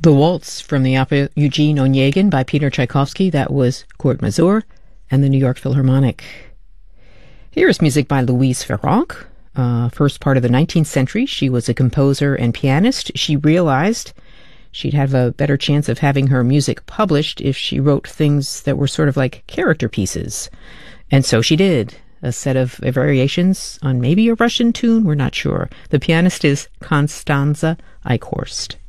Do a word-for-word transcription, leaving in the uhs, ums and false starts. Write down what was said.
The Waltz from the opera Eugene Onegin by Peter Tchaikovsky. That was Kurt Masur and the New York Philharmonic. Here is music by Louise Farrenc. Uh, first part of the nineteenth century, she was a composer and pianist. She realized she'd have a better chance of having her music published if she wrote things that were sort of like character pieces. And so she did. A set of variations on maybe a Russian tune, we're not sure. The pianist is Constanza Eichhorst.